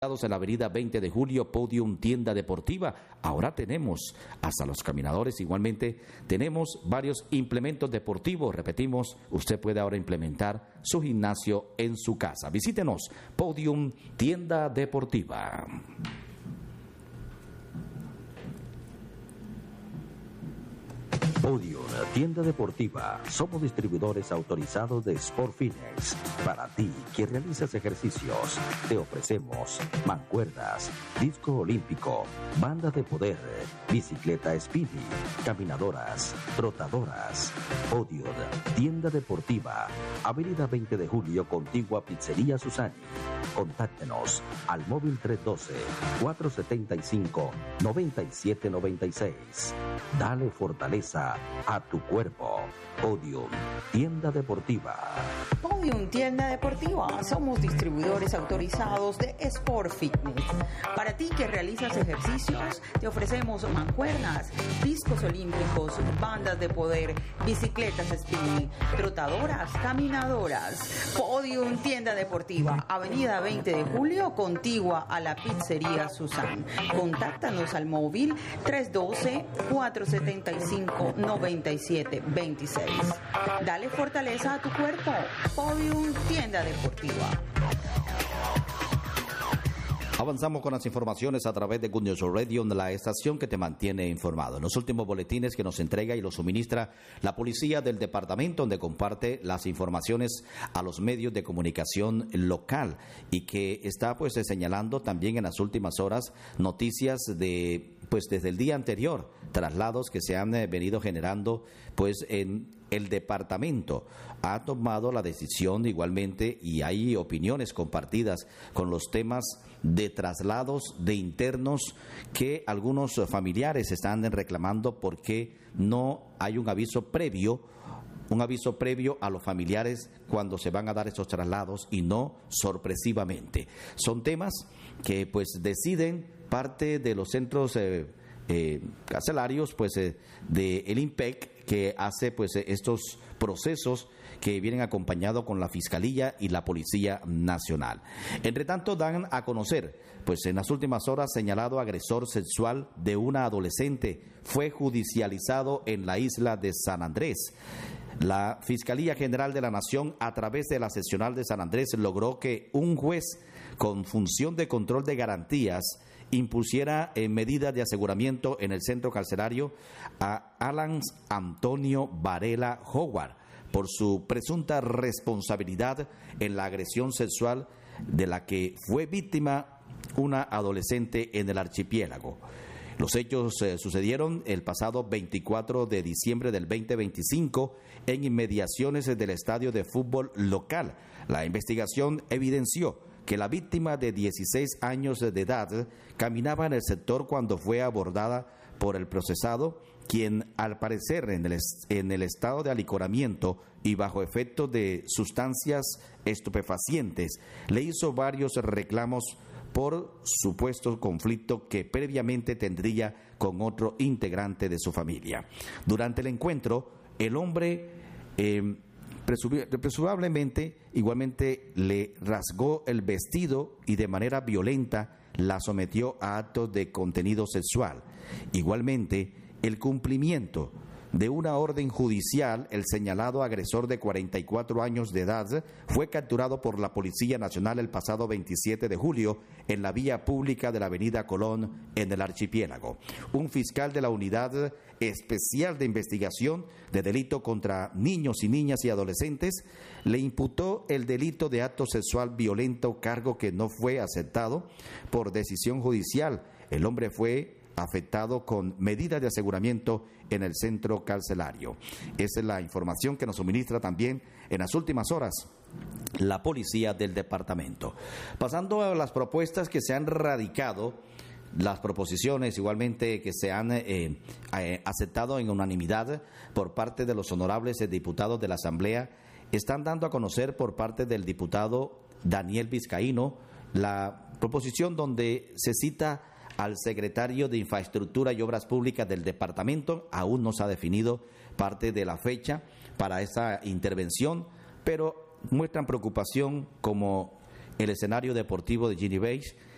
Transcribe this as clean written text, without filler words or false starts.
En la avenida 20 de Julio, Podium Tienda Deportiva. Ahora tenemos hasta los caminadores, igualmente tenemos varios implementos deportivos. Repetimos, usted puede ahora implementar su gimnasio en su casa. Visítenos, Podium Tienda Deportiva. Podium Tienda Deportiva. Somos distribuidores autorizados de Sport Fitness. Para ti que realizas ejercicios, te ofrecemos mancuernas, disco olímpico, banda de poder, bicicleta spinning, caminadoras, trotadoras. Podium Tienda Deportiva. Avenida 20 de Julio, contigua Pizzería Susani. Contáctenos al móvil 312-475-9796. Dale fortaleza a tu cuerpo. Podium Tienda Deportiva. Podium Tienda Deportiva. Somos distribuidores autorizados de Sport Fitness. Para ti que realizas ejercicios, te ofrecemos mancuernas, discos olímpicos, bandas de poder, bicicletas spinning, trotadoras, caminadoras. Podium Tienda Deportiva. Avenida 20 de Julio, contigua a la Pizzería Susan. Contáctanos al móvil 312-475-9726. Dale fortaleza a tu cuerpo. Podium Tienda Deportiva. Avanzamos con las informaciones a través de Good News Radio, la estación que te mantiene informado. En los últimos boletines que nos entrega y los suministra la policía del departamento, donde comparte las informaciones a los medios de comunicación local y que está señalando también en las últimas horas noticias de desde el día anterior, traslados que se han venido generando en el departamento. Ha tomado la decisión igualmente y hay opiniones compartidas con los temas de traslados de internos que algunos familiares están reclamando porque no hay un aviso previo a los familiares cuando se van a dar esos traslados y no sorpresivamente. Son temas que deciden parte de los centros carcelarios del IMPEC, que hace estos procesos que vienen acompañados con la Fiscalía y la Policía Nacional. Entre tanto, dan a conocer, en las últimas horas, señalado agresor sexual de una adolescente fue judicializado en la isla de San Andrés. La Fiscalía General de la Nación, a través de la seccional de San Andrés, logró que un juez con función de control de garantías impusiera medidas de aseguramiento en el centro carcelario a Alan Antonio Varela Howard por su presunta responsabilidad en la agresión sexual de la que fue víctima una adolescente en el archipiélago. Los hechos sucedieron el pasado 24 de diciembre del 2025 en inmediaciones del estadio de fútbol local. La investigación evidenció que la víctima de 16 años de edad caminaba en el sector cuando fue abordada por el procesado, quien al parecer en el estado de alicoramiento y bajo efecto de sustancias estupefacientes le hizo varios reclamos por supuesto conflicto que previamente tendría con otro integrante de su familia. Durante el encuentro, el hombre presumiblemente igualmente le rasgó el vestido y de manera violenta la sometió a actos de contenido sexual. Igualmente, el cumplimiento de una orden judicial, el señalado agresor de 44 años de edad fue capturado por la Policía Nacional el pasado 27 de julio en la vía pública de la avenida Colón en el archipiélago. Un fiscal de la Unidad Especial de Investigación de Delito contra Niños y Niñas y Adolescentes le imputó el delito de acto sexual violento, cargo que no fue aceptado por decisión judicial. El hombre fue afectado con medidas de aseguramiento en el centro carcelario. Esa es la información que nos suministra también en las últimas horas la policía del departamento. Pasando a las propuestas que se han radicado, las proposiciones igualmente que se han aceptado en unanimidad por parte de los honorables diputados de la Asamblea, están dando a conocer por parte del diputado Daniel Vizcaíno la proposición donde se cita al secretario de Infraestructura y Obras Públicas del departamento. Aún no se ha definido parte de la fecha para esa intervención, pero muestran preocupación como el escenario deportivo de Ginny Beach